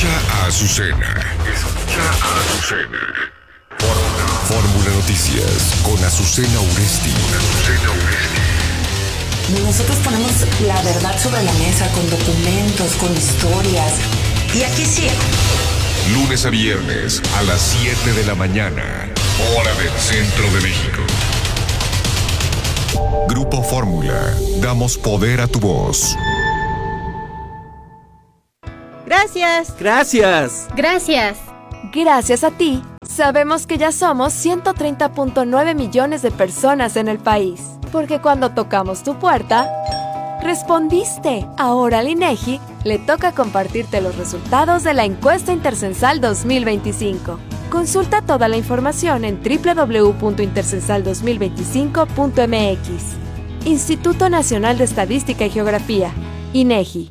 Escucha a Azucena. Fórmula Noticias con Azucena Uresti. Nosotros ponemos la verdad sobre la mesa con documentos, con historias. Y aquí sí. Lunes a viernes a las 7 de la mañana, hora del centro de México. Grupo Fórmula. Damos poder a tu voz. Gracias. Gracias. Gracias. Gracias a ti, sabemos que ya somos 130.9 millones de personas en el país. Porque cuando tocamos tu puerta, respondiste. Ahora al INEGI le toca compartirte los resultados de la encuesta Intercensal 2025. Consulta toda la información en www.intercensal2025.mx. Instituto Nacional de Estadística y Geografía, INEGI.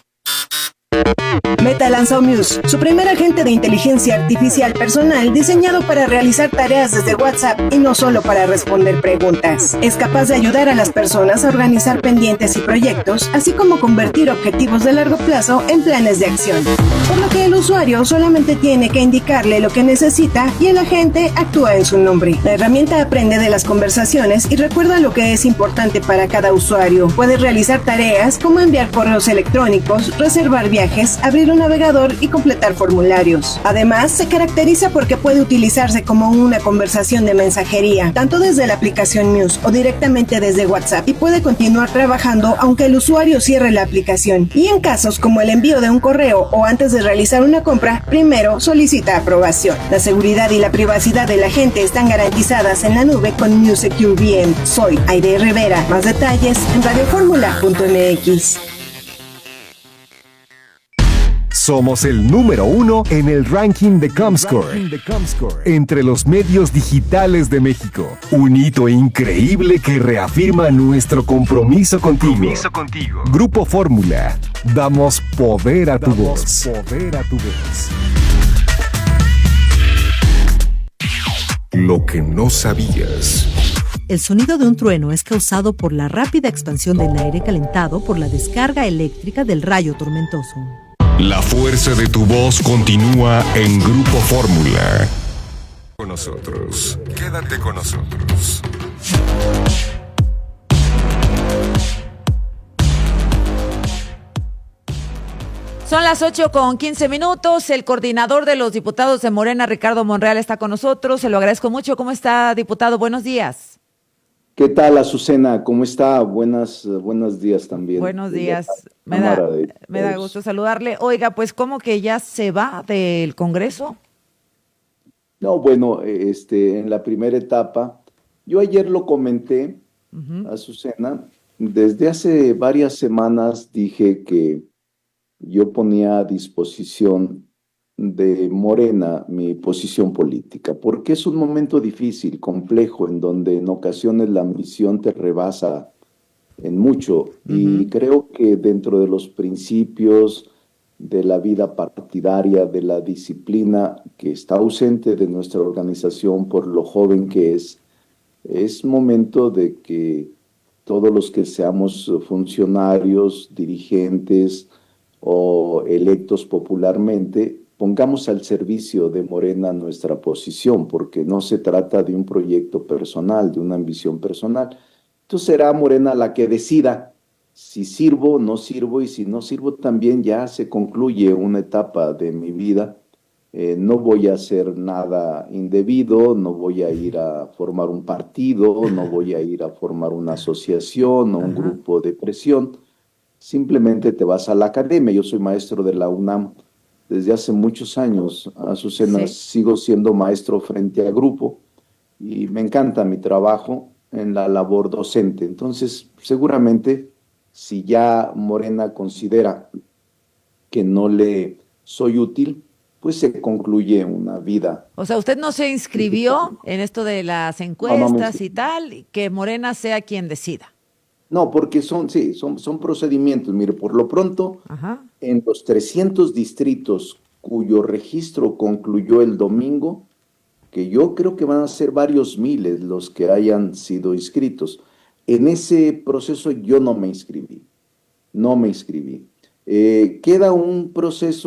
Meta lanzó Muse, su primer agente de inteligencia artificial personal diseñado para realizar tareas desde WhatsApp y no solo para responder preguntas. Es capaz de ayudar a las personas a organizar pendientes y proyectos, así como convertir objetivos de largo plazo en planes de acción. Por lo que el usuario solamente tiene que indicarle lo que necesita y el agente actúa en su nombre. La herramienta aprende de las conversaciones y recuerda lo que es importante para cada usuario. Puede realizar tareas como enviar correos electrónicos, reservar viajes, abrir un navegador y completar formularios. Además, se caracteriza porque puede utilizarse como una conversación de mensajería, tanto desde la aplicación Muse o directamente desde WhatsApp, y puede continuar trabajando aunque el usuario cierre la aplicación. Y en casos como el envío de un correo o antes de realizar una compra, primero solicita aprobación. La seguridad y la privacidad de la gente están garantizadas en la nube con Muse Secure VM. Soy Aide Rivera. Más detalles en radioformula.mx. Somos el número 1 en el ranking de Comscore entre los medios digitales de México. Un hito increíble que reafirma nuestro compromiso contigo. Grupo Fórmula. Damos poder a tu voz. Lo que no sabías. El sonido de un trueno es causado por la rápida expansión del aire calentado por la descarga eléctrica del rayo tormentoso. La fuerza de tu voz continúa en Grupo Fórmula. Con nosotros. Quédate con nosotros. Son las 8:15. El coordinador de los diputados de Morena, Ricardo Monreal, está con nosotros. Se lo agradezco mucho. ¿Cómo está, diputado? Buenos días. ¿Qué tal, Azucena? ¿Cómo está? Buenos días también. Buenos días. Me da gusto saludarle. Oiga, pues, ¿cómo que ya se va del Congreso? No, bueno, en la primera etapa, yo ayer lo comenté, Azucena, desde hace varias semanas dije que yo ponía a disposición de Morena mi posición política, porque es un momento difícil, complejo, en donde en ocasiones la ambición te rebasa en mucho, y creo que dentro de los principios de la vida partidaria, de la disciplina que está ausente de nuestra organización por lo joven que es momento de que todos los que seamos funcionarios, dirigentes o electos popularmente, pongamos al servicio de Morena nuestra posición, porque no se trata de un proyecto personal, de una ambición personal. Entonces será Morena la que decida si sirvo o no sirvo, y si no sirvo también ya se concluye una etapa de mi vida. No voy a hacer nada indebido, no voy a ir a formar un partido, no voy a ir a formar una asociación o un grupo de presión. Simplemente te vas a la academia. Yo soy maestro de la UNAM desde hace muchos años, Azucena. Sigo siendo maestro frente a grupo y me encanta mi trabajo en la labor docente. Entonces, seguramente, si ya Morena considera que no le soy útil, pues se concluye una vida. O sea, usted no se inscribió en esto de las encuestas y tal, que Morena sea quien decida. No, porque son procedimientos. Mire, por lo pronto, en los 300 distritos cuyo registro concluyó el domingo, que yo creo que van a ser varios miles los que hayan sido inscritos, en ese proceso yo no me inscribí. Queda un proceso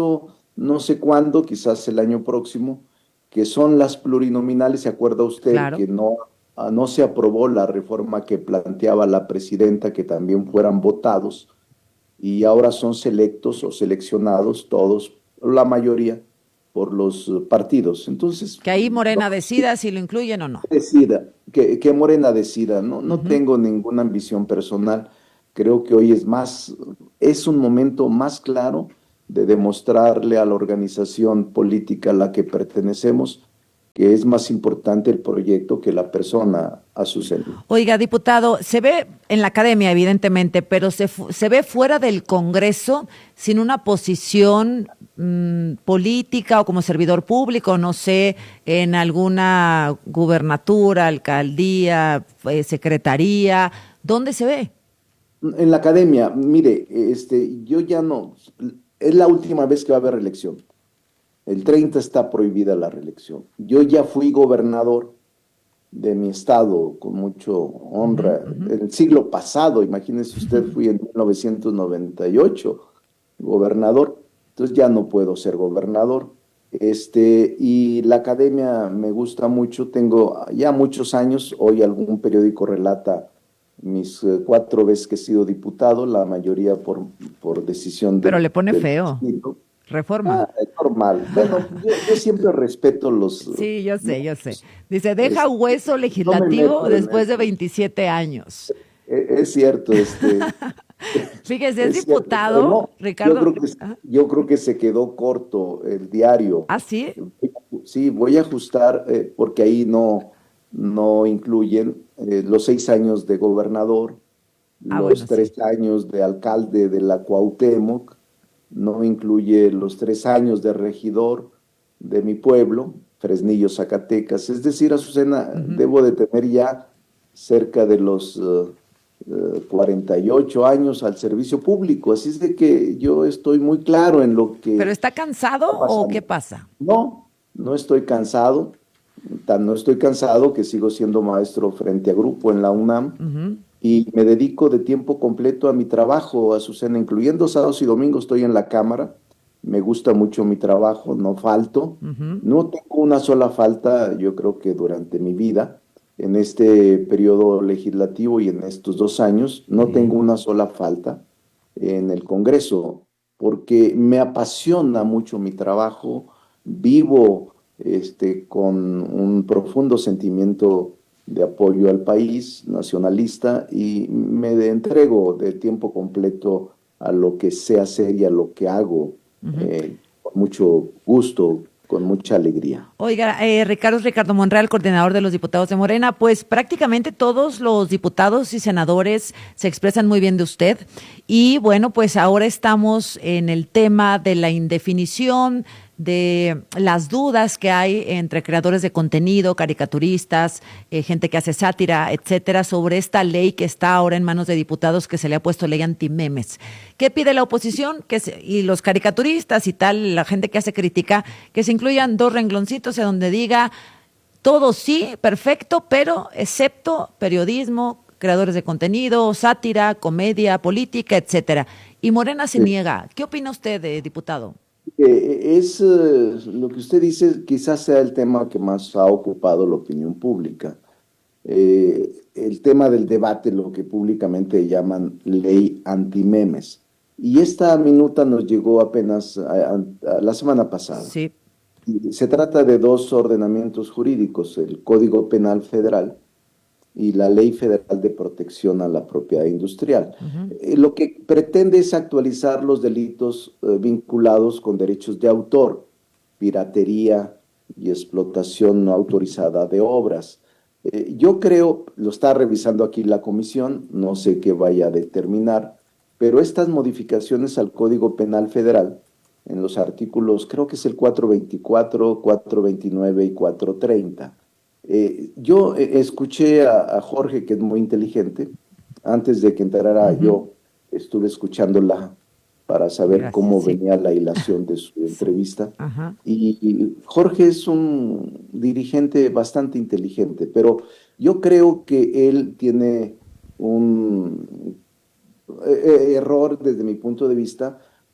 no sé cuándo, quizás el año próximo, que son las plurinominales. ¿Se acuerda usted Claro. que no se aprobó la reforma que planteaba la presidenta, que también fueran votados, y ahora son selectos o seleccionados todos, la mayoría, por los partidos? Entonces, Que ahí Morena no, decida si lo incluyen o no. decida, que Morena decida. No tengo ninguna ambición personal. Creo que hoy es un momento más claro de demostrarle a la organización política a la que pertenecemos que es más importante el proyecto que la persona, Azucena. Oiga, diputado, se ve en la academia, evidentemente, pero se ve fuera del Congreso sin una posición política o como servidor público, no sé, en alguna gubernatura, alcaldía, secretaría. ¿Dónde se ve? En la academia, mire, yo ya no, es la última vez que va a haber reelección. El 30 está prohibida la reelección. Yo ya fui gobernador de mi estado con mucho honra. En el siglo pasado, imagínese usted, fui en 1998 gobernador, entonces ya no puedo ser gobernador. Y la academia me gusta mucho, tengo ya muchos años, hoy algún periódico relata mis 4 veces que he sido diputado, la mayoría por decisión Pero le pone del feo. distrito. Reforma. Es normal. Bueno, yo siempre respeto los... Sí, yo sé. Dice, deja hueso legislativo meto en después de eso. 27 años. Es cierto, Fíjese, es es cierto, diputado, pero no, Ricardo. yo creo que se quedó corto el diario. ¿Ah, sí? Sí, voy a ajustar, porque ahí no incluyen los 6 años de gobernador, Ah, los bueno, 3 años de alcalde de la Cuauhtémoc, no incluye los 3 años de regidor de mi pueblo, Fresnillo, Zacatecas. Es decir, Azucena, debo de tener ya cerca de los 48 años al servicio público. Así es de que yo estoy muy claro en lo que... ¿Pero está cansado está pasando. o qué pasa? No estoy cansado. No estoy cansado que sigo siendo maestro frente a grupo en la UNAM. Y me dedico de tiempo completo a mi trabajo, Azucena, incluyendo sábados y domingos estoy en la Cámara. Me gusta mucho mi trabajo, no falto. No tengo una sola falta, yo creo que durante mi vida, en este periodo legislativo y en estos 2 años, no tengo una sola falta en el Congreso, porque me apasiona mucho mi trabajo, vivo con un profundo sentimiento de apoyo al país nacionalista y me entrego de tiempo completo a lo que sé hacer y a lo que hago con mucho gusto, con mucha alegría. Oiga, Ricardo Monreal, coordinador de los diputados de Morena, pues prácticamente todos los diputados y senadores se expresan muy bien de usted y bueno, pues ahora estamos en el tema de la indefinición, de las dudas que hay entre creadores de contenido, caricaturistas, gente que hace sátira, etcétera, sobre esta ley que está ahora en manos de diputados que se le ha puesto ley antimemes. ¿Qué pide la oposición? Y los caricaturistas y tal, la gente que hace crítica, que se incluyan 2 rengloncitos en donde diga todo sí, perfecto, pero excepto periodismo, creadores de contenido, sátira, comedia, política, etcétera. Y Morena se niega. ¿Qué opina usted, diputado? Lo que usted dice quizás sea el tema que más ha ocupado la opinión pública. El tema del debate, lo que públicamente llaman ley antimemes. Y esta minuta nos llegó apenas a la semana pasada. Sí. Se trata de 2 ordenamientos jurídicos, el Código Penal Federal y la Ley Federal de Protección a la Propiedad Industrial. Lo que pretende es actualizar los delitos vinculados con derechos de autor, piratería y explotación no autorizada de obras. Yo creo, lo está revisando aquí la comisión, no sé qué vaya a determinar, pero estas modificaciones al Código Penal Federal, en los artículos, creo que es el 424, 429 y 430, yo escuché a Jorge, que es muy inteligente, antes de que entrara yo, estuve escuchándola para saber cómo venía la hilación de su entrevista. Y Jorge es un dirigente bastante inteligente, pero yo creo que él tiene un error desde mi punto de vista,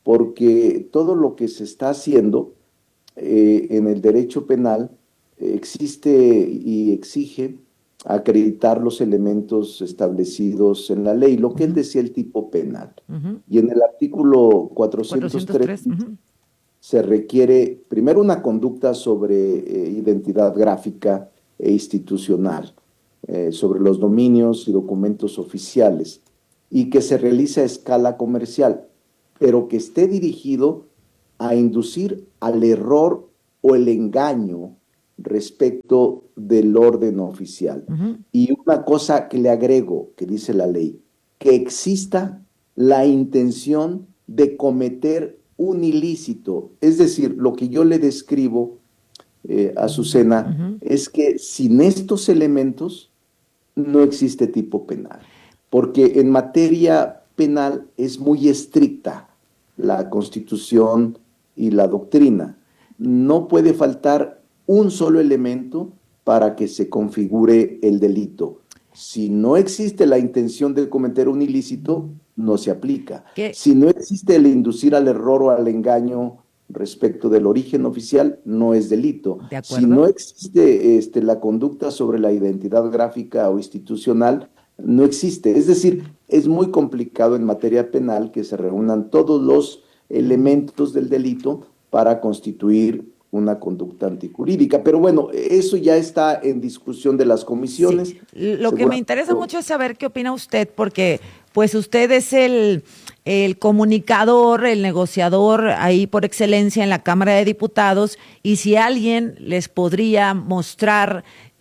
porque todo lo que se está haciendo en el derecho penal existe y exige acreditar los elementos establecidos en la ley, lo que él decía el tipo penal. Y en el artículo 403 se requiere primero una conducta sobre identidad gráfica e institucional, sobre los dominios y documentos oficiales, y que se realice a escala comercial, pero que esté dirigido a inducir al error o el engaño respecto del orden oficial. Y una cosa que le agrego, que dice la ley, que exista la intención de cometer un ilícito. Es decir, lo que yo le describo a Azucena es que sin estos elementos no existe tipo penal, porque en materia penal es muy estricta la Constitución y la doctrina. No puede faltar un solo elemento para que se configure el delito. Si no existe la intención de cometer un ilícito, no se aplica. ¿Qué? Si no existe el inducir al error o al engaño respecto del origen oficial, no es delito. ¿De acuerdo? Si no existe la conducta sobre la identidad gráfica o institucional, no existe. Es decir, es muy complicado en materia penal que se reúnan todos los elementos del delito para constituir una conducta antijurídica. Pero bueno, eso ya está en discusión de las comisiones. Sí. Lo que me interesa mucho es saber qué opina usted, porque pues usted es el comunicador, el negociador ahí por excelencia en la Cámara de Diputados, y si alguien les podría mostrar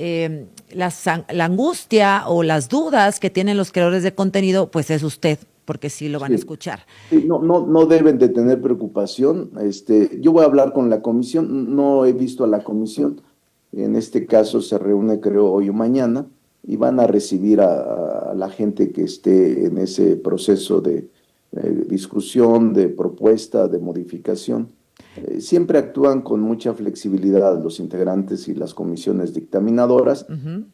la angustia o las dudas que tienen los creadores de contenido, pues es usted, porque sí lo van a escuchar. Sí, no deben de tener preocupación. Yo voy a hablar con la comisión, no he visto a la comisión, en este caso se reúne creo hoy o mañana, y van a recibir a la gente que esté en ese proceso de discusión, de propuesta, de modificación. Siempre actúan con mucha flexibilidad los integrantes y las comisiones dictaminadoras.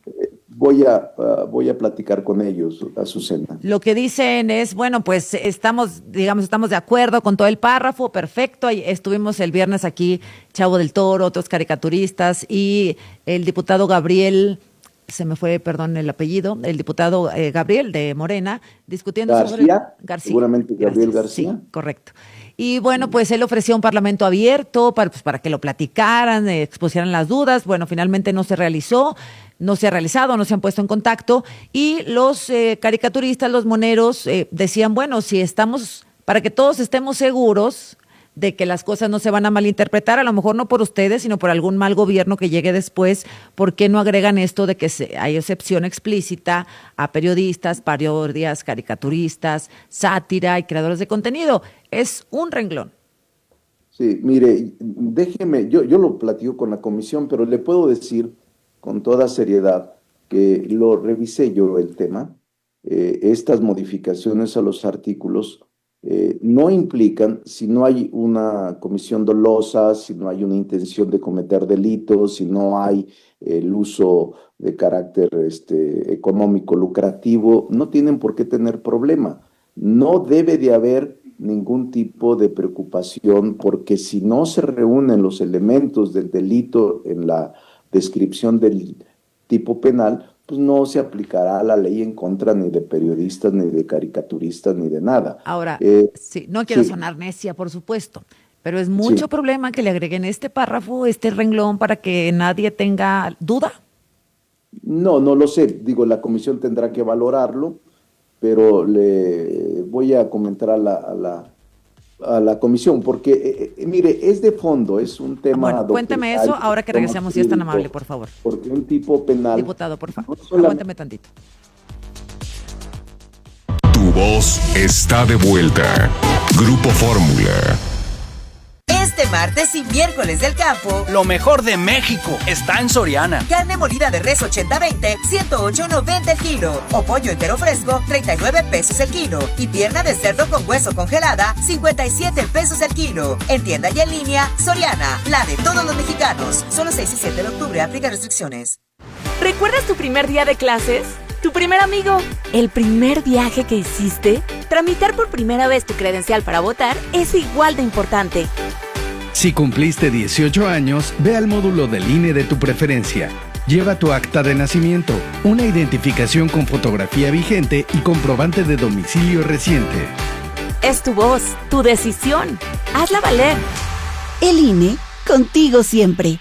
Voy a platicar con ellos, Azucena. Lo que dicen es, bueno, pues estamos de acuerdo con todo el párrafo, perfecto. Ahí estuvimos el viernes aquí, Chavo del Toro, otros caricaturistas, y el diputado Gabriel, se me fue, perdón, el apellido, el diputado Gabriel de Morena, discutiendo sobre García. Seguramente Gabriel García. Sí, correcto. Y bueno, pues él ofreció un parlamento abierto para que lo platicaran, expusieran las dudas. Bueno, finalmente no se realizó, no se ha realizado, no se han puesto en contacto. Y los caricaturistas, los moneros, decían, bueno, si estamos, para que todos estemos seguros de que las cosas no se van a malinterpretar, a lo mejor no por ustedes, sino por algún mal gobierno que llegue después, ¿por qué no agregan esto de que hay excepción explícita a periodistas, parodias, caricaturistas, sátira y creadores de contenido? Es un renglón. Sí, mire, déjeme, yo lo platico con la comisión, pero le puedo decir con toda seriedad que lo revisé yo el tema. Estas modificaciones a los artículos no implican, si no hay una comisión dolosa, si no hay una intención de cometer delitos, si no hay el uso de carácter económico lucrativo, no tienen por qué tener problema. No debe de haber ningún tipo de preocupación, porque si no se reúnen los elementos del delito en la descripción del tipo penal, pues no se aplicará la ley en contra ni de periodistas, ni de caricaturistas, ni de nada. Ahora, sí, no quiero sonar necia, por supuesto, pero es mucho problema que le agreguen este párrafo, este renglón, para que nadie tenga duda. No lo sé. Digo, la comisión tendrá que valorarlo, pero le voy a comentar a la comisión, porque, mire, es de fondo, es un tema... Bueno, cuénteme eso ahora que regresemos, si es tan amable, por favor. Porque un tipo penal... Diputado, por favor, aguánteme tantito. Tu voz está de vuelta. Grupo Fórmula. Este martes y miércoles del campo, lo mejor de México está en Soriana. Carne molida de res 80-20, 108.90 el kilo. O pollo entero fresco, 39 pesos el kilo. Y pierna de cerdo con hueso congelada, 57 pesos el kilo. En tienda y en línea, Soriana, la de todos los mexicanos. Solo 6 y 7 de octubre, aplica restricciones. ¿Recuerdas tu primer día de clases? ¿Tu primer amigo? ¿El primer viaje que hiciste? Tramitar por primera vez tu credencial para votar es igual de importante. Si cumpliste 18 años, ve al módulo del INE de tu preferencia. Lleva tu acta de nacimiento, una identificación con fotografía vigente y comprobante de domicilio reciente. Es tu voz, tu decisión. Hazla valer. El INE, contigo siempre.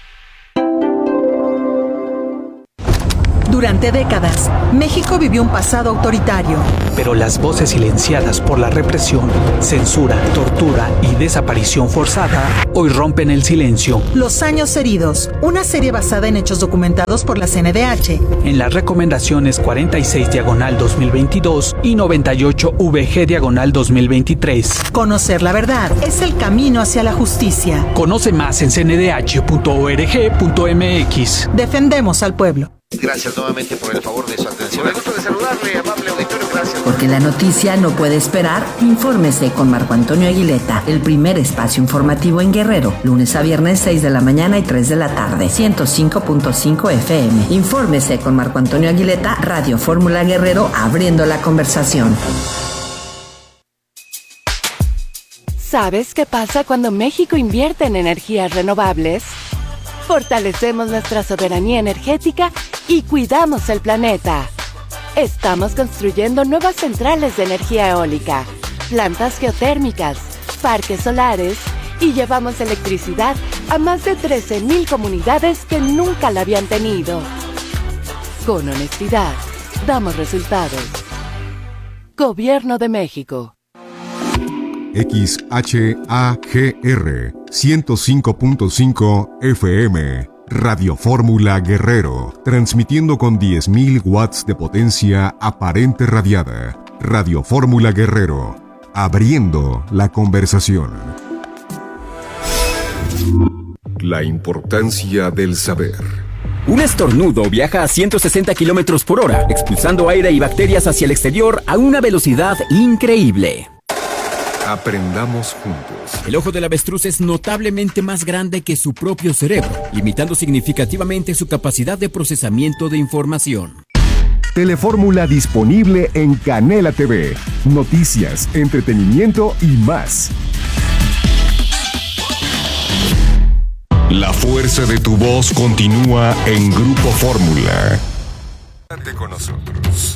Durante décadas, México vivió un pasado autoritario. Pero las voces silenciadas por la represión, censura, tortura y desaparición forzada hoy rompen el silencio. Los años heridos, una serie basada en hechos documentados por la CNDH. En las recomendaciones 46/2022 y 98/VG/2023. Conocer la verdad es el camino hacia la justicia. Conoce más en cndh.org.mx. Defendemos al pueblo. Gracias nuevamente por el favor de su atención. Me gusta de saludarle, amable auditorio, gracias. Porque la noticia no puede esperar, infórmese con Marco Antonio Aguileta, el primer espacio informativo en Guerrero, lunes a viernes 6 de la mañana y 3 de la tarde, 105.5 FM. Infórmese con Marco Antonio Aguileta, Radio Fórmula Guerrero, abriendo la conversación. ¿Sabes qué pasa cuando México invierte en energías renovables? Fortalecemos nuestra soberanía energética y cuidamos el planeta. Estamos construyendo nuevas centrales de energía eólica, plantas geotérmicas, parques solares y llevamos electricidad a más de 13,000 comunidades que nunca la habían tenido. Con honestidad, damos resultados. Gobierno de México. XHAGR 105.5 FM, Radio Fórmula Guerrero, transmitiendo con 10.000 watts de potencia aparente radiada. Radio Fórmula Guerrero, abriendo la conversación. La importancia del saber. Un estornudo viaja a 160 kilómetros por hora, expulsando aire y bacterias hacia el exterior a una velocidad increíble. Aprendamos juntos. El ojo del avestruz es notablemente más grande que su propio cerebro, limitando significativamente su capacidad de procesamiento de información. Telefórmula disponible en Canela TV. Noticias, entretenimiento y más. La fuerza de tu voz continúa en Grupo Fórmula. Quédate con nosotros.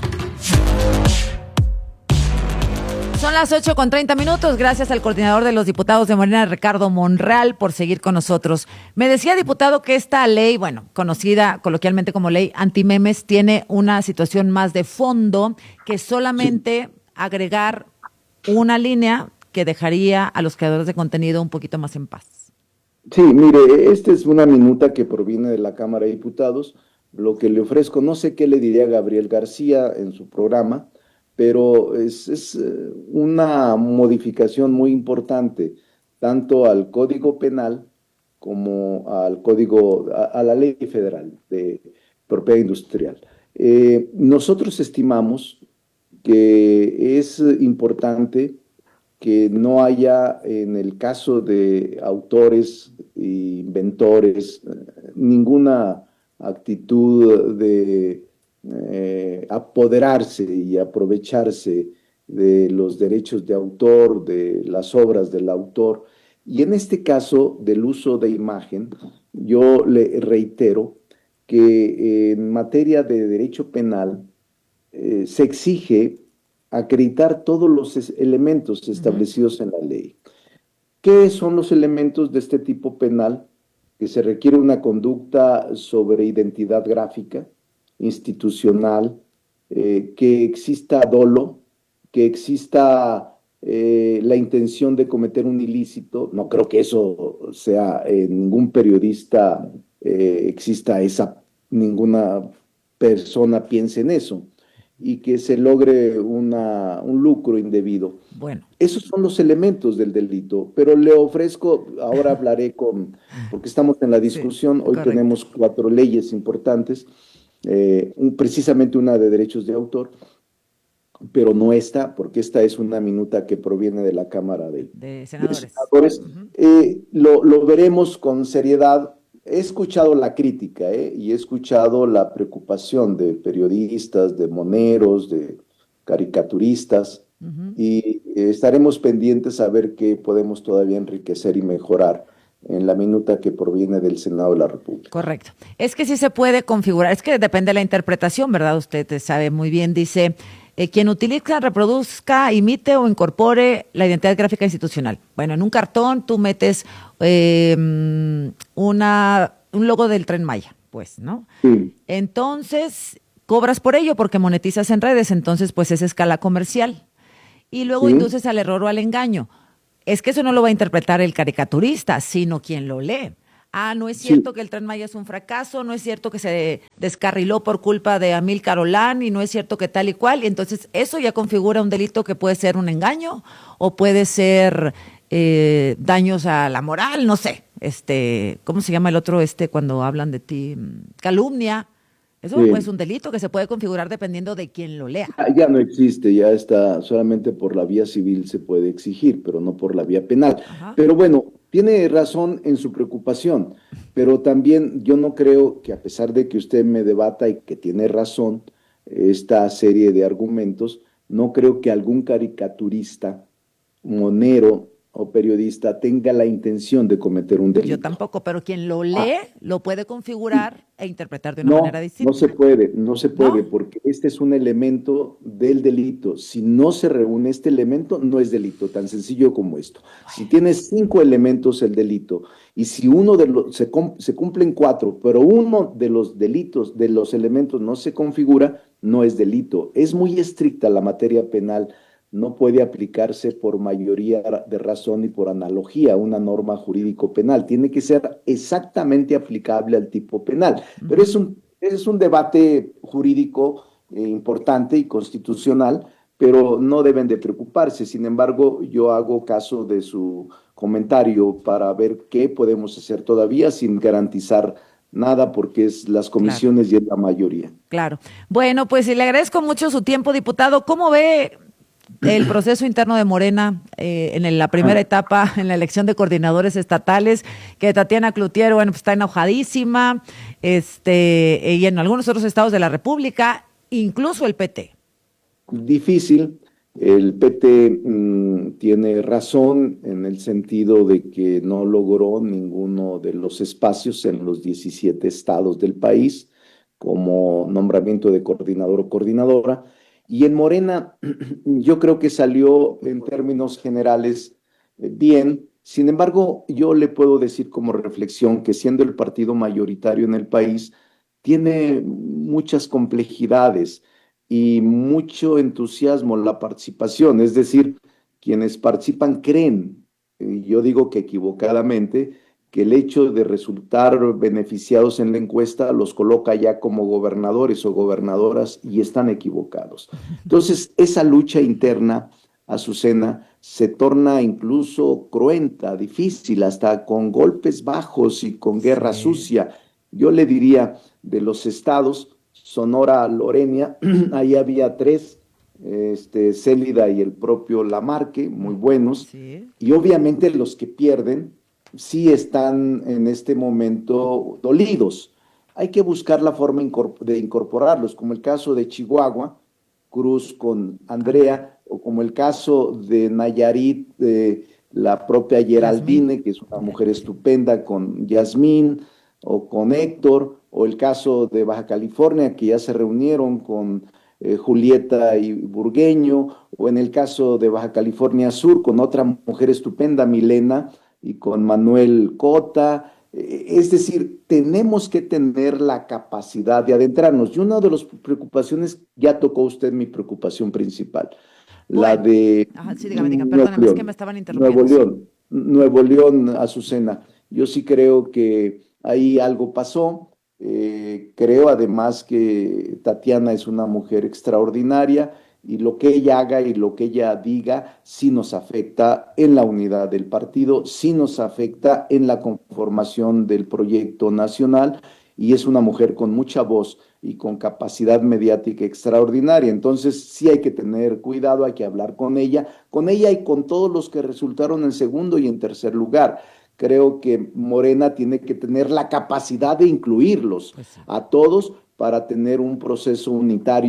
Son las 8:30. Gracias al coordinador de los diputados de Morena, Ricardo Monreal, por seguir con nosotros. Me decía, diputado, que esta ley, conocida coloquialmente como ley antimemes, tiene una situación más de fondo que solamente agregar una línea que dejaría a los creadores de contenido un poquito más en paz. Sí, mire, esta es una minuta que proviene de la Cámara de Diputados. Lo que le ofrezco, no sé qué le diría Gabriel García en su programa, pero es una modificación muy importante, tanto al Código Penal como a la Ley Federal de Propiedad Industrial. Nosotros estimamos que es importante que no haya, en el caso de autores e inventores, ninguna actitud de apoderarse y aprovecharse de los derechos de autor, de las obras del autor. Y en este caso del uso de imagen, yo le reitero que en materia de derecho penal se exige acreditar todos los elementos establecidos en la ley. ¿Qué son los elementos de este tipo penal? Que se requiere una conducta sobre identidad gráfica, institucional, que exista dolo, que exista la intención de cometer un ilícito. No creo que eso sea en ningún periodista exista ninguna persona piense en eso, y que se logre un lucro indebido. Bueno. Esos son los elementos del delito, pero le ofrezco, ahora hablaré porque estamos en la discusión, hoy correcto. Tenemos 4 leyes importantes, precisamente una de derechos de autor, pero no esta, porque esta es una minuta que proviene de la Cámara de Senadores. Lo veremos con seriedad. He escuchado la crítica y he escuchado la preocupación de periodistas, de moneros, de caricaturistas, y estaremos pendientes a ver qué podemos todavía enriquecer y mejorar en la minuta que proviene del Senado de la República. Correcto. Es que sí se puede configurar, es que depende de la interpretación, ¿verdad? Usted sabe muy bien, dice, quien utiliza, reproduzca, imite o incorpore la identidad gráfica institucional. Bueno, en un cartón tú metes un logo del Tren Maya, pues, ¿no? Sí. Entonces, cobras por ello porque monetizas en redes, entonces, pues, es escala comercial. Y luego Sí. induces al error o al engaño. Es que eso no lo va a interpretar el caricaturista, sino quien lo lee. No es cierto que el Tren Maya es un fracaso, no es cierto que se descarriló por culpa de Amílcar Olán y no es cierto que tal y cual. Y entonces eso ya configura un delito que puede ser un engaño o puede ser daños a la moral, no sé. ¿Cómo se llama el otro cuando hablan de ti? Calumnia. Eso Sí. es un delito que se puede configurar dependiendo de quién lo lea. Ya no existe, ya está, solamente por la vía civil se puede exigir, pero no por la vía penal. Pero bueno, tiene razón en su preocupación, pero también yo no creo que, a pesar de que usted me debata y que tiene razón esta serie de argumentos, no creo que algún caricaturista, monero o periodista tenga la intención de cometer un delito. Yo tampoco, pero quien lo lee lo puede configurar e interpretar de una manera distinta. No se puede, porque este es un elemento del delito. Si no se reúne este elemento, no es delito, tan sencillo como esto. Si tienes 5 elementos, el delito, y si uno de los, se cumplen 4, pero uno de los delitos, de los elementos no se configura, no es delito. Es muy estricta la materia penal. No puede aplicarse por mayoría de razón y por analogía una norma jurídico-penal. Tiene que ser exactamente aplicable al tipo penal. Pero es un debate jurídico importante y constitucional, pero no deben de preocuparse. Sin embargo, yo hago caso de su comentario para ver qué podemos hacer todavía sin garantizar nada, porque es las comisiones y es la mayoría. Claro. Bueno, pues le agradezco mucho su tiempo, diputado. ¿Cómo ve el proceso interno de Morena en la primera etapa, en la elección de coordinadores estatales, que Tatiana Cloutier, bueno, pues está enojadísima, y en algunos otros estados de la República, incluso el PT? Difícil. El PT tiene razón en el sentido de que no logró ninguno de los espacios en los 17 estados del país como nombramiento de coordinador o coordinadora. Y en Morena yo creo que salió en términos generales bien. Sin embargo, yo le puedo decir como reflexión que, siendo el partido mayoritario en el país, tiene muchas complejidades y mucho entusiasmo la participación. Es decir, quienes participan creen, y yo digo que equivocadamente, que el hecho de resultar beneficiados en la encuesta los coloca ya como gobernadores o gobernadoras, y están equivocados. Entonces, esa lucha interna, Azucena, se torna incluso cruenta, difícil, hasta con golpes bajos y con guerra sucia. Yo le diría, de los estados, Sonora, Lorena, ahí había 3, Célida y el propio Lamarque, muy buenos, y obviamente los que pierden sí están en este momento dolidos. Hay que buscar la forma de incorporarlos, como el caso de Chihuahua, Cruz con Andrea, o como el caso de Nayarit, de la propia Geraldine, que es una mujer estupenda, con Yasmín, o con Héctor, o el caso de Baja California, que ya se reunieron con Julieta y Burgueño, o en el caso de Baja California Sur, con otra mujer estupenda, Milena, y con Manuel Cota. Es decir, tenemos que tener la capacidad de adentrarnos. Y una de las preocupaciones, ya tocó usted mi preocupación principal, la de sí, dígame, perdóname, es que me estaban interrumpiendo. Nuevo León, Azucena. Yo sí creo que ahí algo pasó. Creo además que Tatiana es una mujer extraordinaria, y lo que ella haga y lo que ella diga sí nos afecta en la unidad del partido, sí nos afecta en la conformación del proyecto nacional, y es una mujer con mucha voz y con capacidad mediática extraordinaria. Entonces sí hay que tener cuidado, hay que hablar con ella y con todos los que resultaron en segundo y en tercer lugar. Creo que Morena tiene que tener la capacidad de incluirlos a todos para tener un proceso unitario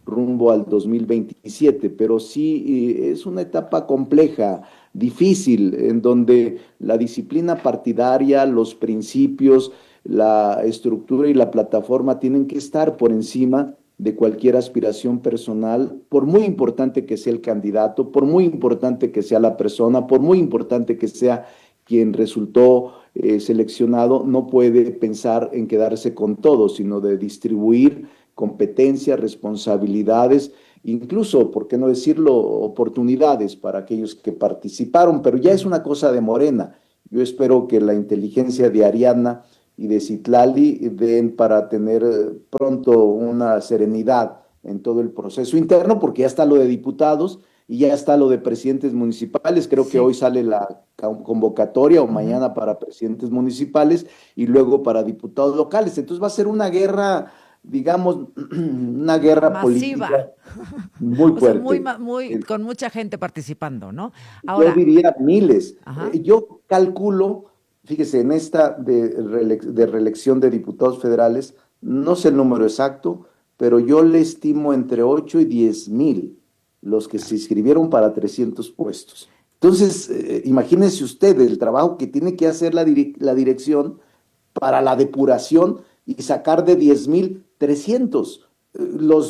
rumbo al 2027, pero sí es una etapa compleja, difícil, en donde la disciplina partidaria, los principios, la estructura y la plataforma tienen que estar por encima de cualquier aspiración personal, por muy importante que sea el candidato, por muy importante que sea la persona, por muy importante que sea quien resultó seleccionado, no puede pensar en quedarse con todo, sino de distribuir competencias, responsabilidades, incluso, por qué no decirlo, oportunidades para aquellos que participaron, pero ya es una cosa de Morena. Yo espero que la inteligencia de Ariadna y de Citlali den para tener pronto una serenidad en todo el proceso interno, porque ya está lo de diputados y ya está lo de presidentes municipales. Creo que hoy sale la convocatoria o mañana para presidentes municipales y luego para diputados locales. Entonces va a ser una guerra, digamos, una guerra masiva, política muy fuerte. Con mucha gente participando, ¿no? Ahora, yo diría miles. Yo calculo, fíjese, en esta de reelección de diputados federales, no sé el número exacto, pero yo le estimo entre 8 y 10 mil los que se inscribieron para 300 puestos. Entonces, imagínense usted el trabajo que tiene que hacer la dirección para la depuración y sacar de 10,300. Los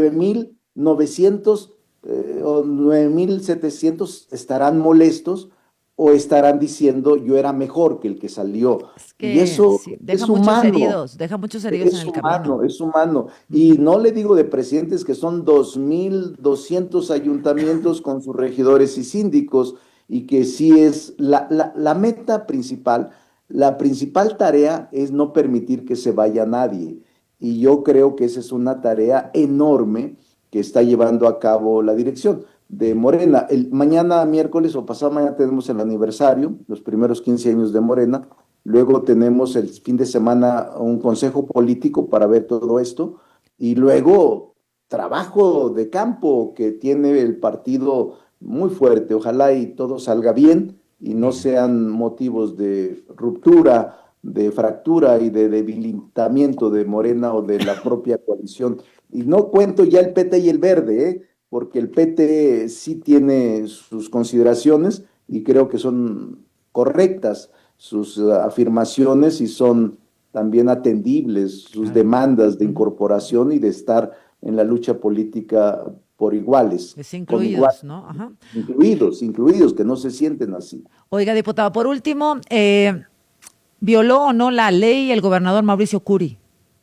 9,900 o 9,700 estarán molestos o estarán diciendo yo era mejor que el que salió. Y eso deja es muchos humano. Deja muchos heridos en el camino. Es humano. Y no le digo de presidentes que son 2,200 ayuntamientos con sus regidores y síndicos, y que sí es la meta principal. La principal tarea es no permitir que se vaya nadie. Y yo creo que esa es una tarea enorme que está llevando a cabo la dirección de Morena. Mañana miércoles o pasado mañana tenemos el aniversario, los primeros 15 años de Morena. Luego tenemos el fin de semana un consejo político para ver todo esto. Y luego trabajo de campo que tiene el partido muy fuerte. Ojalá y todo salga bien y no sean motivos de ruptura, de fractura y de debilitamiento de Morena o de la propia coalición. Y no cuento ya el PT y el Verde, porque el PT sí tiene sus consideraciones y creo que son correctas sus afirmaciones y son también atendibles sus demandas de incorporación y de estar en la lucha política por iguales. Incluidos, ¿no? Ajá. Incluidos, que no se sienten así. Oiga, diputado, por último, ¿violó o no la ley el gobernador Mauricio Curi?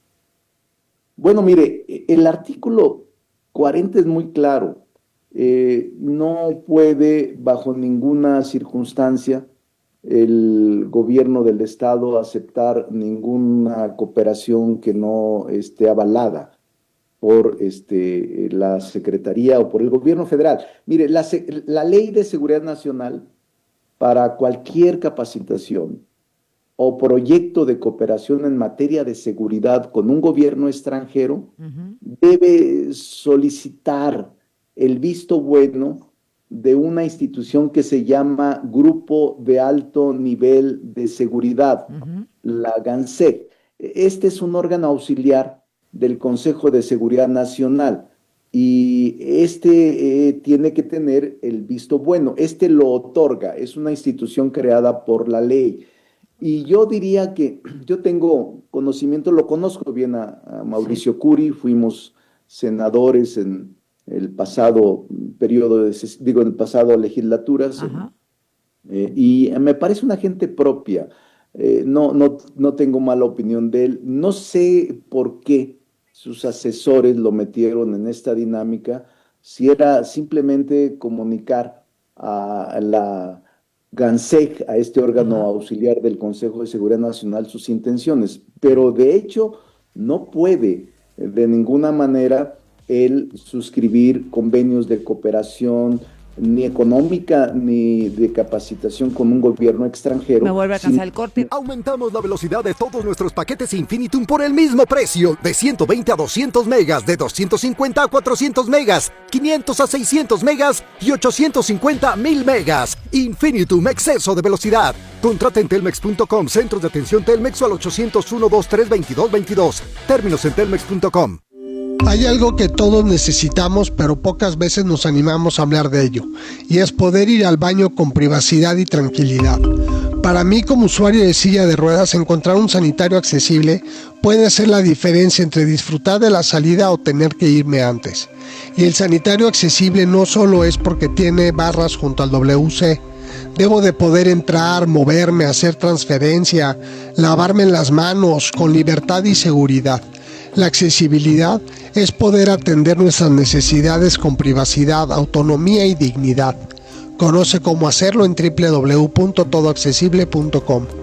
Bueno, mire, el artículo 40 es muy claro. No puede, bajo ninguna circunstancia, el gobierno del estado aceptar ninguna cooperación que no esté avalada por la Secretaría o por el gobierno federal. Mire, la Ley de Seguridad Nacional, para cualquier capacitación o proyecto de cooperación en materia de seguridad con un gobierno extranjero, debe solicitar el visto bueno de una institución que se llama Grupo de Alto Nivel de Seguridad, la GANSEC. Este es un órgano auxiliar del Consejo de Seguridad Nacional y tiene que tener el visto bueno. Lo otorga, es una institución creada por la ley. Y yo diría que yo tengo conocimiento, lo conozco bien a Mauricio Curi, fuimos senadores en el pasado periodo, en el pasado legislaturas, y me parece una gente propia. No tengo mala opinión de él. No sé por qué sus asesores lo metieron en esta dinámica, si era simplemente comunicar a la GANSEC, a este órgano auxiliar del Consejo de Seguridad Nacional, sus intenciones, pero de hecho no puede de ninguna manera él suscribir convenios de cooperación ni económica ni de capacitación con un gobierno extranjero. Me vuelve a cansar el corte. Aumentamos la velocidad de todos nuestros paquetes Infinitum por el mismo precio, de 120 a 200 megas, de 250 a 400 megas, 500 a 600 megas y 850 a 1000 megas. Infinitum, exceso de velocidad. Contrata en telmex.com, centros de atención Telmex o al 801-23-2222. Términos en telmex.com. Hay algo que todos necesitamos, pero pocas veces nos animamos a hablar de ello, y es poder ir al baño con privacidad y tranquilidad. Para mí, como usuario de silla de ruedas, encontrar un sanitario accesible puede ser la diferencia entre disfrutar de la salida o tener que irme antes. Y el sanitario accesible no solo es porque tiene barras junto al WC. Debo de poder entrar, moverme, hacer transferencia, lavarme las manos con libertad y seguridad. La accesibilidad es poder atender nuestras necesidades con privacidad, autonomía y dignidad. Conoce cómo hacerlo en www.todoaccesible.com.